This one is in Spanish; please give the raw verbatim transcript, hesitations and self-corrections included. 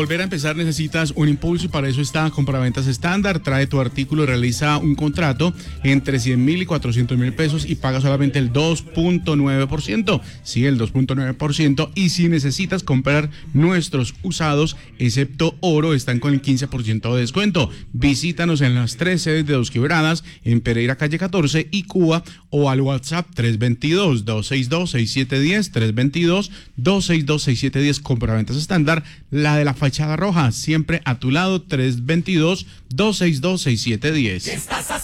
volver a empezar necesitas un impulso y para eso está Compraventas Estándar. Trae tu artículo, realiza un contrato entre cien mil y cuatrocientos mil pesos y paga solamente el dos punto nueve por ciento. Sí, el dos punto nueve por ciento. Y si necesitas comprar nuestros usados, excepto oro, están con el quince por ciento de descuento. Visítanos en las tres sedes de Dos Quebradas, en Pereira calle catorce y Cuba, o al WhatsApp tres dos dos, dos seis dos, seis siete uno cero, tres dos dos, dos seis dos, seis siete uno cero. Compraventas Estándar, la de la fachada roja, siempre a tu lado, tres dos dos, dos seis dos, seis siete uno cero.